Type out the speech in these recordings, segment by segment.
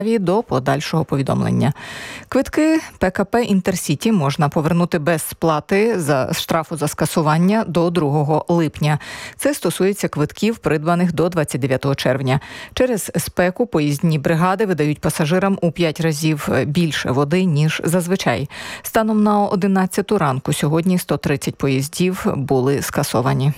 до подальшого повідомлення. Квитки ПКП «Інтерсіті» можна повернути без сплати за штрафу за скасування до 2 липня. Це стосується квитків, придбаних до 29 червня. Через спеку поїздні бригади видають пасажирам у 5 разів більше води, ніж зазвичай. Станом на 11 ранку сьогодні 130 поїздів були скасовані.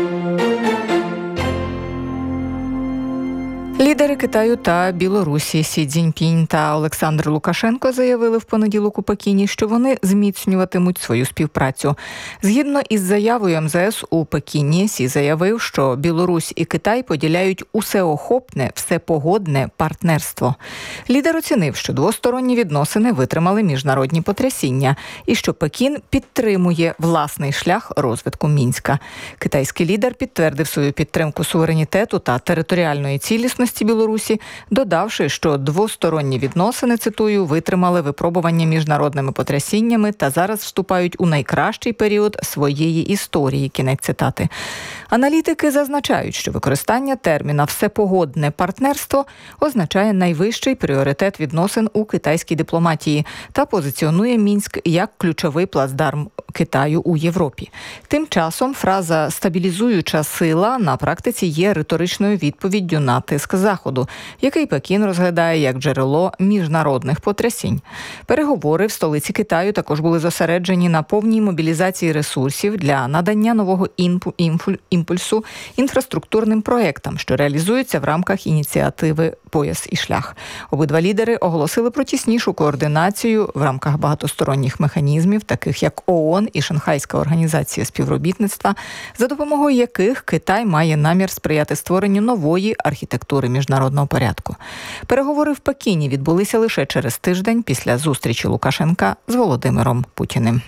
Лідери Китаю та Білорусі Сі Цзіньпінь та Олександр Лукашенко заявили в понеділок у Пекіні, що вони зміцнюватимуть свою співпрацю. Згідно із заявою МЗС у Пекіні, Сі заявив, що Білорусь і Китай поділяють усеохопне, всепогодне партнерство. Лідер оцінив, що двосторонні відносини витримали міжнародні потрясіння і що Пекін підтримує власний шлях розвитку Мінська. Китайський лідер підтвердив свою підтримку суверенітету та територіальної цілісності Білорусі, додавши, що двосторонні відносини, цитую, витримали випробування міжнародними потрясіннями та зараз вступають у найкращий період своєї історії. Кінець цитати. Аналітики зазначають, що використання терміна «всепогодне партнерство» означає найвищий пріоритет відносин у китайській дипломатії та позиціонує Мінськ як ключовий плацдарм Китаю у Європі. Тим часом фраза «стабілізуюча сила» на практиці є риторичною відповіддю на тиск Заходу, який Пекін розглядає як джерело міжнародних потрясінь. Переговори в столиці Китаю також були зосереджені на повній мобілізації ресурсів для надання нового імпульсу інфраструктурним проєктам, що реалізуються в рамках ініціативи «Пояс і шлях». Обидва лідери оголосили про тіснішу координацію в рамках багатосторонніх механізмів, таких як ООН і Шанхайська організація співробітництва, за допомогою яких Китай має намір сприяти створенню нової архітектури міжнародного порядку. Переговори в Пекіні відбулися лише через тиждень після зустрічі Лукашенка з Володимиром Путіним.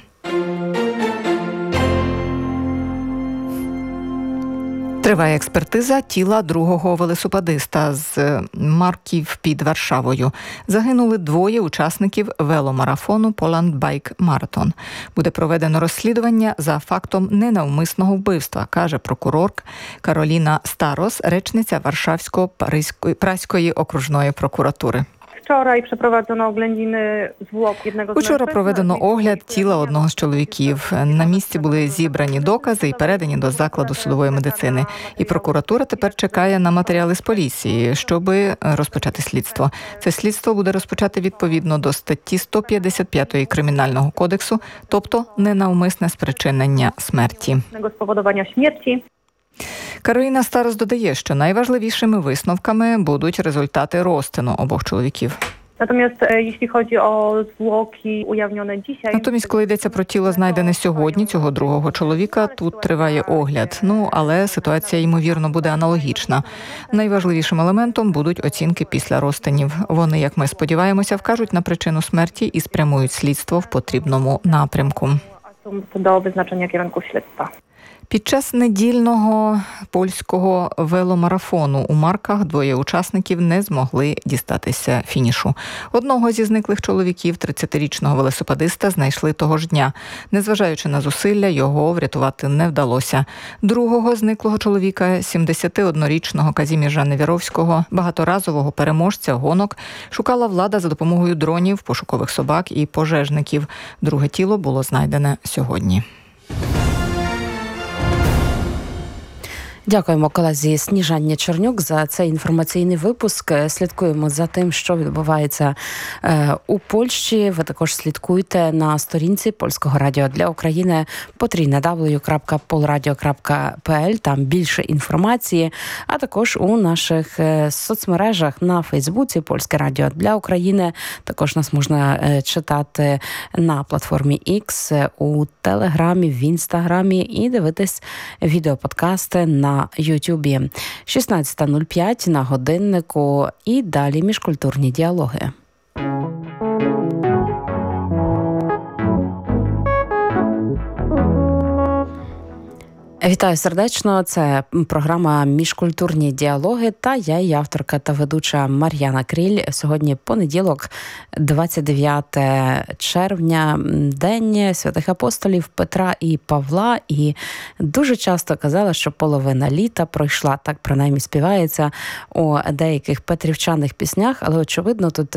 Триває експертиза тіла другого велосипедиста з Марків під Варшавою. Загинули 2 учасників веломарафону Poland Bike Marathon. Буде проведено розслідування за фактом ненавмисного вбивства, каже прокурор Кароліна Старос, речниця Варшавсько-Праської окружної прокуратури. Учора проведено огляд тіла одного з чоловіків. На місці були зібрані докази і передані до закладу судової медицини. І прокуратура тепер чекає на матеріали з поліції, щоб розпочати слідство. Це слідство буде розпочати відповідно до статті 155 Кримінального кодексу, тобто ненавмисне спричинення смерті. Кароліна Старос додає, що найважливішими висновками будуть результати розтину обох чоловіків. Натомість, коли йдеться про тіло, знайдене сьогодні, цього другого чоловіка, тут триває огляд. Але ситуація, ймовірно, буде аналогічна. Найважливішим елементом будуть оцінки після розтинів. Вони, як ми сподіваємося, вкажуть на причину смерті і спрямують слідство в потрібному напрямку. Під час недільного польського веломарафону у Марках 2 учасників не змогли дістатися фінішу. Одного зі зниклих чоловіків, 30-річного велосипедиста, знайшли того ж дня. Незважаючи на зусилля, його врятувати не вдалося. Другого зниклого чоловіка, 71-річного Казіміжа Невіровського, багаторазового переможця гонок, шукала влада за допомогою дронів, пошукових собак і пожежників. Друге тіло було знайдене сьогодні. Дякуємо колезі Сніжанні Чернюк за цей інформаційний випуск. Слідкуємо за тим, що відбувається у Польщі. Ви також слідкуйте на сторінці Польського радіо для України www.polradio.pl. Там більше інформації, а також у наших соцмережах на Фейсбуці Польське радіо для України. Також нас можна читати на платформі X, у Телеграмі, в Інстаграмі і дивитись відеоподкасти на Ютубі. 16:05 на годиннику і далі міжкультурні діалоги. Вітаю сердечно. Це програма «Міжкультурні діалоги» та я, її авторка та ведуча Мар'яна Кріль. Сьогодні понеділок, 29 червня, День святих апостолів Петра і Павла. І дуже часто казали, що половина літа пройшла. Так, принаймні, співається у деяких петрівчаних піснях. Але, очевидно, тут